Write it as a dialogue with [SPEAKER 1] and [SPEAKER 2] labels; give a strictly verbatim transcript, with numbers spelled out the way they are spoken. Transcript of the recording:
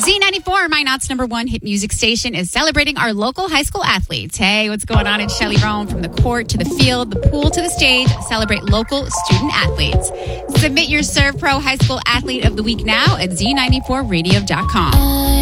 [SPEAKER 1] Z ninety-four, Minot's number one hit music station, is celebrating our local high school athletes. Hey, what's going on in Shelley Rome? From the court to the field, the pool to the stage, celebrate local student athletes. Submit your Serve Pro High School Athlete of the Week now at z ninety-four radio dot com.